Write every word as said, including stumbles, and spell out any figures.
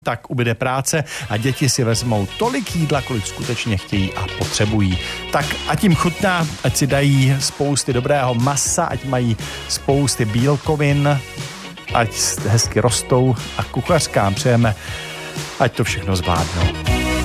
tak ubyde práce a děti si vezmou tolik jídla, kolik skutečně chtějí a potřebují. Tak ať jim chutná, ať si dají spousty dobrého masa, ať mají spousty bílkovin, ať hezky rostou a kuchařkám přejeme, ať to všechno zvládnou.